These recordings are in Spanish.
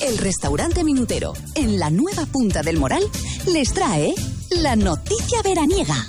El restaurante Minutero, en la nueva Punta del Moral, les trae la noticia veraniega.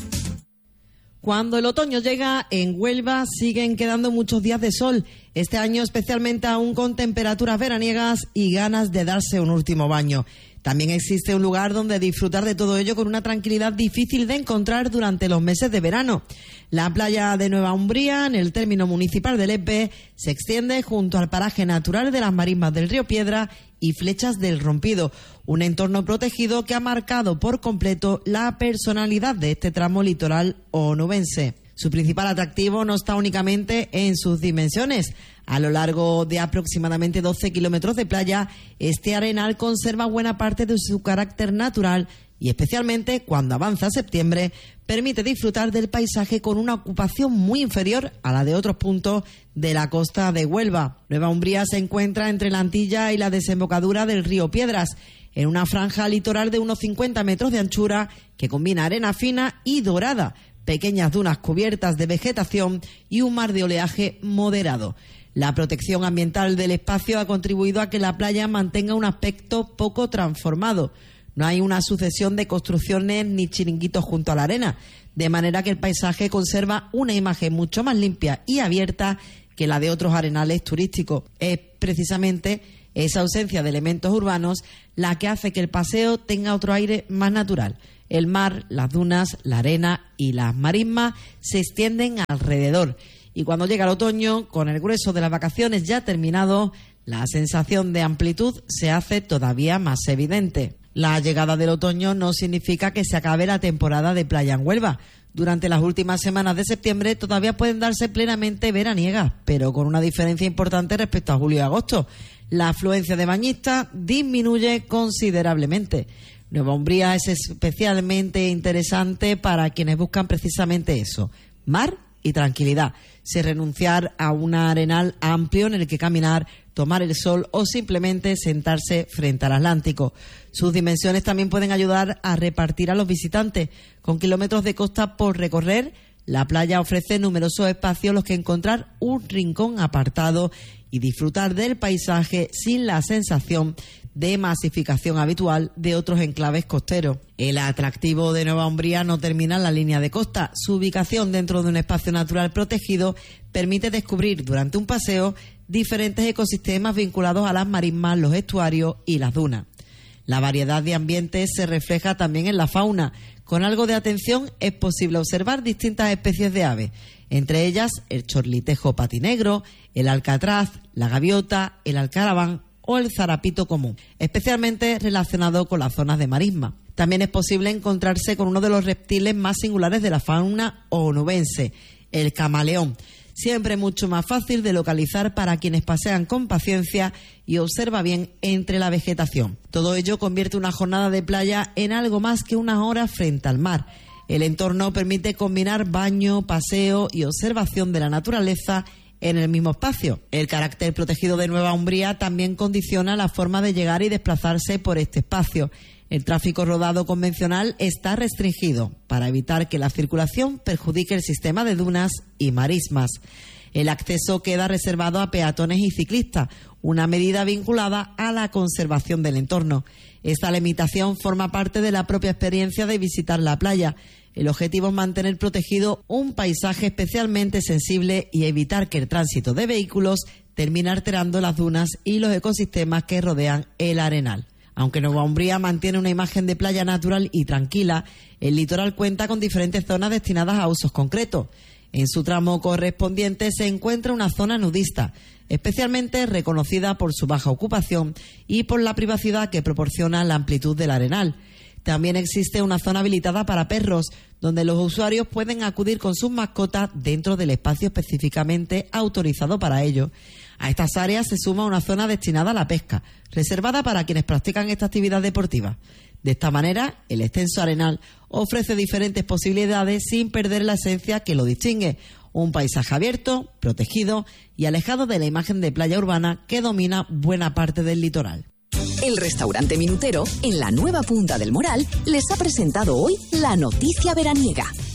Cuando el otoño llega, en Huelva siguen quedando muchos días de sol. Este año especialmente aún con temperaturas veraniegas y ganas de darse un último baño. También existe un lugar donde disfrutar de todo ello con una tranquilidad difícil de encontrar durante los meses de verano. La playa de Nueva Umbría, en el término municipal de Lepe, se extiende junto al paraje natural de las marismas del río Piedra y Flechas del Rompido, un entorno protegido que ha marcado por completo la personalidad de este tramo litoral onubense. Su principal atractivo no está únicamente en sus dimensiones. A lo largo de aproximadamente 12 kilómetros de playa, este arenal conserva buena parte de su carácter natural y especialmente cuando avanza septiembre, permite disfrutar del paisaje con una ocupación muy inferior a la de otros puntos de la costa de Huelva. Nueva Umbría se encuentra entre la Antilla y la desembocadura del río Piedras, en una franja litoral de unos 50 metros de anchura que combina arena fina y dorada, pequeñas dunas cubiertas de vegetación y un mar de oleaje moderado. La protección ambiental del espacio ha contribuido a que la playa mantenga un aspecto poco transformado. No hay una sucesión de construcciones ni chiringuitos junto a la arena, de manera que el paisaje conserva una imagen mucho más limpia y abierta que la de otros arenales turísticos. Es precisamente esa ausencia de elementos urbanos la que hace que el paseo tenga otro aire más natural. El mar, las dunas, la arena y las marismas se extienden alrededor. Y cuando llega el otoño, con el grueso de las vacaciones ya terminado, la sensación de amplitud se hace todavía más evidente. La llegada del otoño no significa que se acabe la temporada de playa en Huelva. Durante las últimas semanas de septiembre todavía pueden darse plenamente veraniegas, pero con una diferencia importante respecto a julio y agosto. La afluencia de bañistas disminuye considerablemente. Nueva Umbría es especialmente interesante para quienes buscan precisamente eso, mar y tranquilidad, sin renunciar a un arenal amplio en el que caminar, tomar el sol o simplemente sentarse frente al Atlántico. Sus dimensiones también pueden ayudar a repartir a los visitantes. Con kilómetros de costa por recorrer, la playa ofrece numerosos espacios en los que encontrar un rincón apartado y disfrutar del paisaje sin la sensación de masificación habitual de otros enclaves costeros. El atractivo de Nueva Umbría no termina en la línea de costa. Su ubicación dentro de un espacio natural protegido permite descubrir durante un paseo diferentes ecosistemas vinculados a las marismas, los estuarios y las dunas. La variedad de ambientes se refleja también en la fauna. Con algo de atención es posible observar distintas especies de aves, entre ellas el chorlitejo patinegro, el alcatraz, la gaviota, el alcaraván o el zarapito común, especialmente relacionado con las zonas de marisma. También es posible encontrarse con uno de los reptiles más singulares de la fauna onubense, el camaleón, siempre mucho más fácil de localizar para quienes pasean con paciencia y observa bien entre la vegetación. Todo ello convierte una jornada de playa en algo más que unas horas frente al mar. El entorno permite combinar baño, paseo y observación de la naturaleza en el mismo espacio. El carácter protegido de Nueva Umbría también condiciona la forma de llegar y desplazarse por este espacio. El tráfico rodado convencional está restringido para evitar que la circulación perjudique el sistema de dunas y marismas. El acceso queda reservado a peatones y ciclistas, una medida vinculada a la conservación del entorno. Esta limitación forma parte de la propia experiencia de visitar la playa. El objetivo es mantener protegido un paisaje especialmente sensible y evitar que el tránsito de vehículos termine alterando las dunas y los ecosistemas que rodean el arenal. Aunque Nueva Umbría mantiene una imagen de playa natural y tranquila, el litoral cuenta con diferentes zonas destinadas a usos concretos. En su tramo correspondiente se encuentra una zona nudista, especialmente reconocida por su baja ocupación y por la privacidad que proporciona la amplitud del arenal. También existe una zona habilitada para perros, donde los usuarios pueden acudir con sus mascotas dentro del espacio específicamente autorizado para ello. A estas áreas se suma una zona destinada a la pesca, reservada para quienes practican esta actividad deportiva. De esta manera, el extenso arenal ofrece diferentes posibilidades sin perder la esencia que lo distingue: un paisaje abierto, protegido y alejado de la imagen de playa urbana que domina buena parte del litoral. El restaurante Minutero, en la nueva Punta del Moral, les ha presentado hoy la noticia veraniega.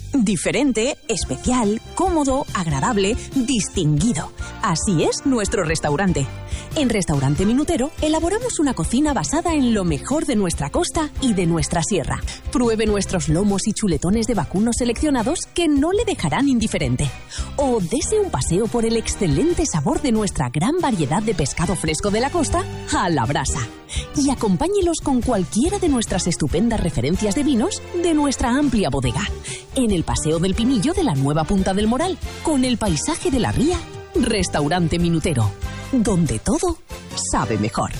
Diferente, especial, cómodo, agradable, distinguido. Así es nuestro restaurante. En Restaurante Minutero elaboramos una cocina basada en lo mejor de nuestra costa y de nuestra sierra. Pruebe nuestros lomos y chuletones de vacuno seleccionados que no le dejarán indiferente. O dese un paseo por el excelente sabor de nuestra gran variedad de pescado fresco de la costa a la brasa. Y acompáñelos con cualquiera de nuestras estupendas referencias de vinos de nuestra amplia bodega. En el Paseo del Pinillo de la nueva Punta del Moral, con el paisaje de la ría, Restaurante Minutero, donde todo sabe mejor.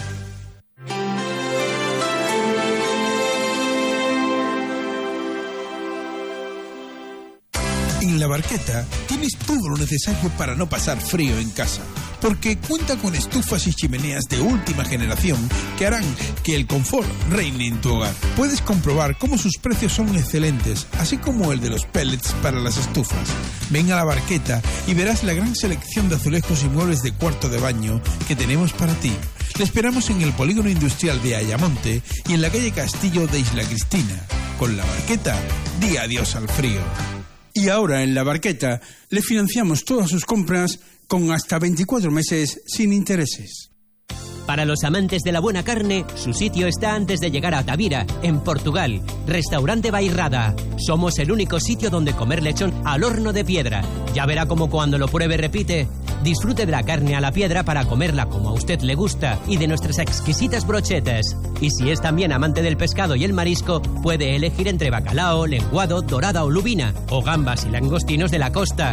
En La Barqueta tienes todo lo necesario para no pasar frío en casa, porque cuenta con estufas y chimeneas de última generación que harán que el confort reine en tu hogar. Puedes comprobar cómo sus precios son excelentes, así como el de los pellets para las estufas. Ven a La Barqueta y verás la gran selección de azulejos y muebles de cuarto de baño que tenemos para ti. Le esperamos en el polígono industrial de Ayamonte y en la calle Castillo de Isla Cristina. Con La Barqueta, di adiós al frío. Y ahora en La Barqueta le financiamos todas sus compras con hasta 24 meses sin intereses. Para los amantes de la buena carne, su sitio está antes de llegar a Tavira, en Portugal. Restaurante Bairrada. Somos el único sitio donde comer lechón al horno de piedra. Ya verá cómo cuando lo pruebe repite. Disfrute de la carne a la piedra para comerla como a usted le gusta y de nuestras exquisitas brochetas. Y si es también amante del pescado y el marisco, puede elegir entre bacalao, lenguado, dorada o lubina, o gambas y langostinos de la costa.